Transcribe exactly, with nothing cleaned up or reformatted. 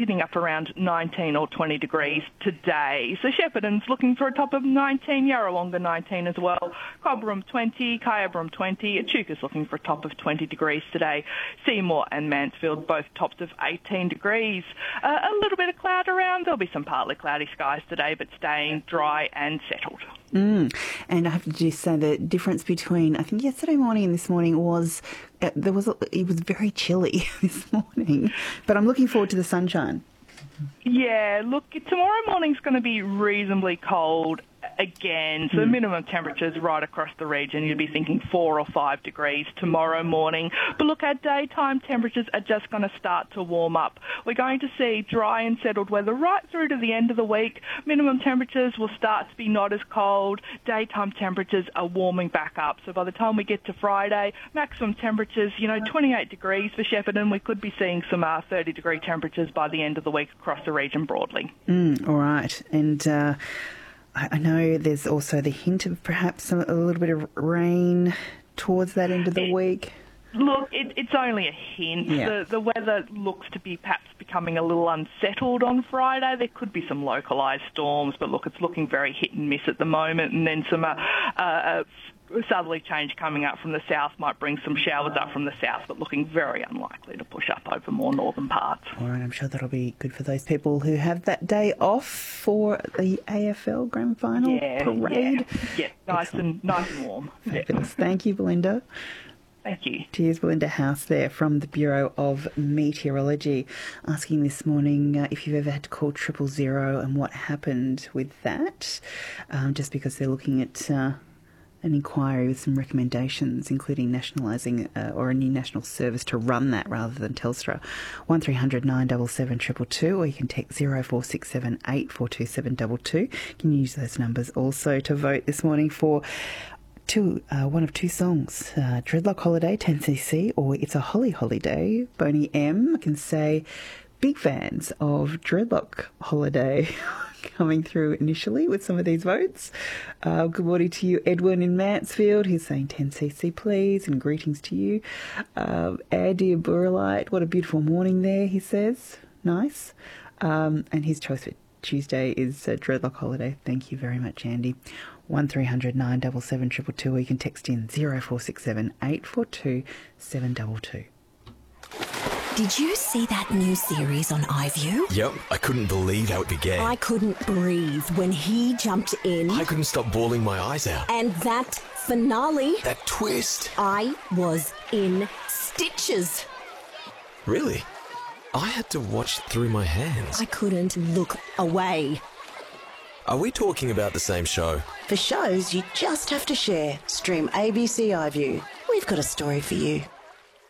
sitting up around nineteen or twenty degrees today. So Shepparton's looking for a top of nineteen, Yarrawonga nineteen as well, Cobram twenty, Kyabram twenty, Echuca's looking for a top of twenty degrees today, Seymour and Mansfield both tops of eighteen degrees. Uh, a little bit of cloud around, there'll be some partly cloudy skies today, but staying dry and settled. Mm. And I have to just say the difference between, I think yesterday morning and this morning was, uh, there was a, it was very chilly this morning, but I'm looking forward to the sunshine. Yeah, look, tomorrow morning's going to be reasonably cold again, so mm. minimum temperatures right across the region, you'd be thinking four or five degrees tomorrow morning. But look, our daytime temperatures are just going to start to warm up. We're going to see dry and settled weather right through to the end of the week. Minimum temperatures will start to be not as cold. Daytime temperatures are warming back up. So by the time we get to Friday, maximum temperatures, you know, twenty-eight degrees for Shepparton. We could be seeing some uh, thirty degree temperatures by the end of the week across the region broadly. Mm, all right. And uh, I know there's also the hint of perhaps a little bit of rain towards that end of the week. Look, it, it's only a hint. Yeah. The, the weather looks to be perhaps becoming a little unsettled on Friday. There could be some localised storms, but look, it's looking very hit and miss at the moment. And then some uh, uh, southerly change coming up from the south might bring some showers up from the south, but looking very unlikely to push up over more northern parts. All right, I'm sure that'll be good for those people who have that day off for the A F L Grand Final yeah, parade. Yeah, yeah, nice and nice and warm. Fabulous. Thank you, Belinda. Thank you. Cheers, Belinda House there from the Bureau of Meteorology, asking this morning uh, if you've ever had to call triple zero and what happened with that, um, just because they're looking at uh, an inquiry with some recommendations, including nationalising uh, or a new national service to run that rather than Telstra. one three hundred nine seven seven two two two, or you can text zero four six seven eight four two seven two two. You can use those numbers also to vote this morning for Two, uh, one of two songs, uh, Dreadlock Holiday, ten C C, or It's a Holly Holiday. Boney M can say big fans of Dreadlock Holiday coming through initially with some of these votes. Uh, good morning to you, Edwin in Mansfield. He's saying ten C C please, and greetings to you. Um, Andy Burlite, what a beautiful morning there, he says. Nice. Um, and his choice for Tuesday is uh, Dreadlock Holiday. Thank you very much, Andy. one three hundred nine seven seven two two two, or you can text in zero four six seven eight four two seven two two. Did you see that new series on iView? Yep, I couldn't believe how it began. I couldn't breathe when he jumped in. I couldn't stop bawling my eyes out. And that finale. That twist. I was in stitches. Really? I had to watch through my hands. I couldn't look away. Are we talking about the same show? For shows you just have to share, stream A B C iView. We've got a story for you.